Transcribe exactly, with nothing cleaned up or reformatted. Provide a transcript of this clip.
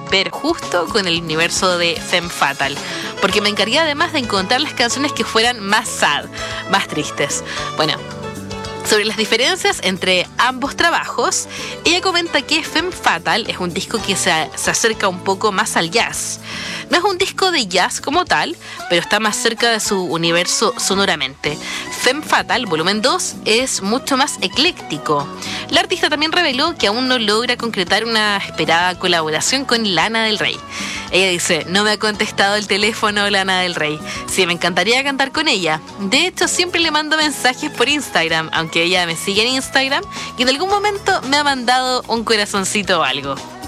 romper justo con el universo de Femme Fatale, porque me encargué además de encontrar las canciones que fueran más sad, más tristes. Bueno, sobre las diferencias entre ambos trabajos, ella comenta que Femme Fatale es un disco que se, se acerca un poco más al jazz. No es un disco de jazz como tal, pero está más cerca de su universo sonoramente. Femme Fatale, volumen dos, es mucho más ecléctico. La artista también reveló que aún no logra concretar una esperada colaboración con Lana del Rey. Ella dice: no me ha contestado el teléfono Lana del Rey. Sí, me encantaría cantar con ella. De hecho, siempre le mando mensajes por Instagram, aunque ella me sigue en Instagram y en algún momento me ha mandado un corazoncito o algo.